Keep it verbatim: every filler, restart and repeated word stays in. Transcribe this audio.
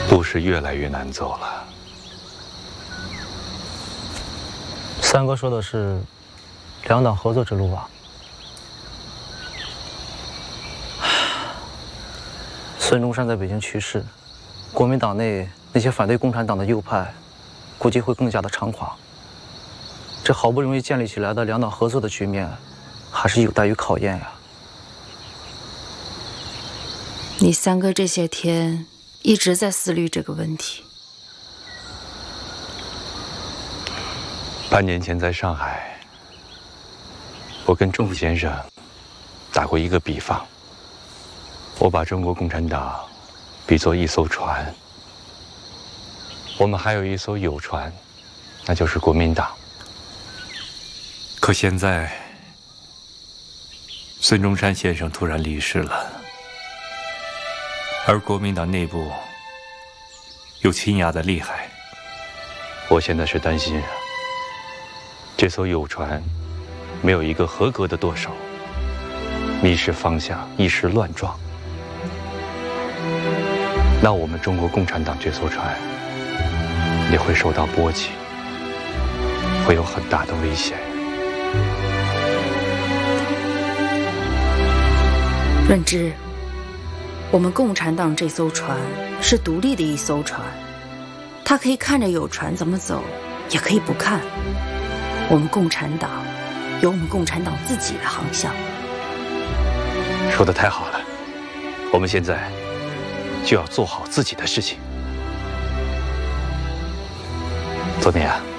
路是越来越难走了。 三哥说的是两党合作之路吧？孙中山在北京去世，国民党内那些反对共产党的右派，估计会更加的猖狂。这好不容易建立起来的两党合作的局面，还是有待于考验呀。 你三哥这些天一直在思虑这个问题。 半年前在上海，我跟钟先生打过一个比方。我把中国共产党比作一艘船，我们还有一艘友船，那就是国民党。可现在，孙中山先生突然离世了，而国民党内部又倾轧得厉害。我现在是担心啊，这艘友船没有一个合格的舵手，迷失方向，一时乱撞。那我们中国共产党这艘船也会受到波及，会有很大的危险。 润之，我们共产党这艘船是独立的一艘船，它可以看着有船怎么走，也可以不看。我们共产党有我们共产党自己的航向。 说得太好了，我们现在就要做好自己的事情。昨天啊。